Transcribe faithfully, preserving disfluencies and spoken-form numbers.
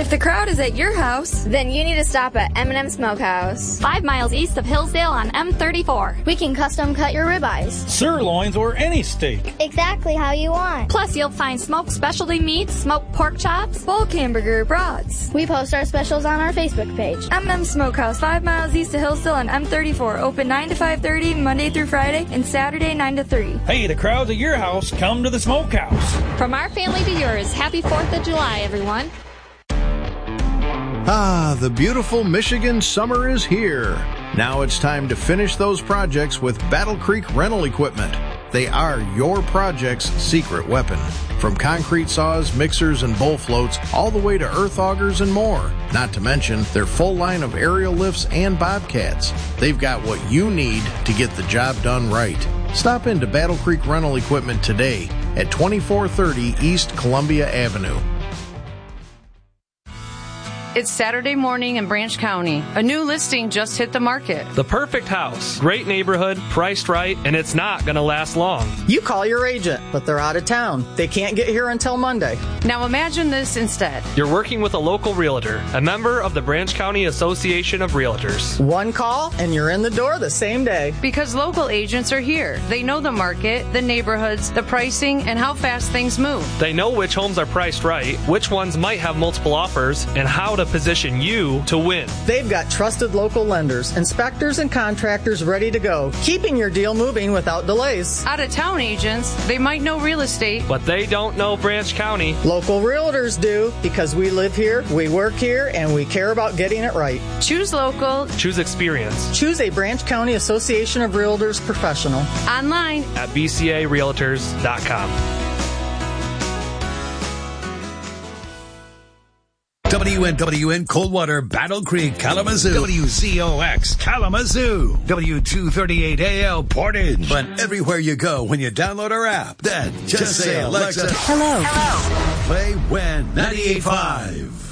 If the crowd is at your house, then you need to stop at M and M Smokehouse. Five miles east of Hillsdale on M thirty-four. We can custom cut your ribeyes, sirloins, or any steak. Exactly how you want. Plus, you'll find smoked specialty meats, smoked pork chops, bulk hamburger, brats. We post our specials on our Facebook page. M and M Smokehouse, five miles east of Hillsdale on M thirty-four. Open nine to five thirty, Monday through Friday, and Saturday nine to three. Hey, the crowd's at your house. Come to the Smokehouse. From our family to yours, happy fourth of July, everyone. Ah, the beautiful Michigan summer is here. Now it's time to finish those projects with Battle Creek Rental Equipment. They are your project's secret weapon. From concrete saws, mixers, and bull floats, all the way to earth augers and more. Not to mention their full line of aerial lifts and bobcats. They've got what you need to get the job done right. Stop into Battle Creek Rental Equipment today at twenty-four thirty East Columbia Avenue. It's Saturday morning in Branch County. A new listing just hit the market. The perfect house. Great neighborhood, priced right, and it's not going to last long. You call your agent, but they're out of town. They can't get here until Monday. Now imagine this instead. You're working with a local realtor, a member of the Branch County Association of Realtors. One call and you're in the door the same day. Because local agents are here. They know the market, the neighborhoods, the pricing, and how fast things move. They know which homes are priced right, which ones might have multiple offers, and how to position you to win. They've got trusted local lenders, inspectors, and contractors ready to go, keeping your deal moving without delays. Out-of-town agents, they might know real estate, but they don't know Branch County. Local realtors do, because we live here, we work here, and we care about getting it right. Choose local. Choose experience. Choose a Branch County Association of Realtors professional. Online at b c a realtors dot com. W N W N Coldwater, Battle Creek, Kalamazoo. W Z O X, Kalamazoo. W two thirty-eight A L, Portage. But everywhere you go when you download our app, then just, just say, Alexa, hello. Hello. Play When ninety-eight point five.